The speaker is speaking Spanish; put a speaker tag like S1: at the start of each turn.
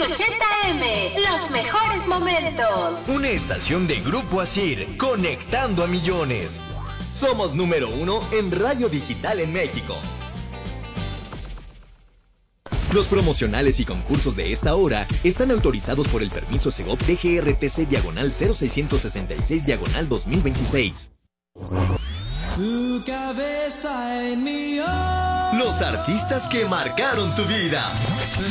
S1: 880M, los mejores momentos.
S2: Una estación de Grupo Asir, conectando a millones. Somos número 1 en radio digital en México. Los promocionales y concursos de esta hora están autorizados por el permiso Segov DGRTC/0666/2026.
S3: Tu cabeza en mi hombro.
S2: Los artistas que marcaron tu vida.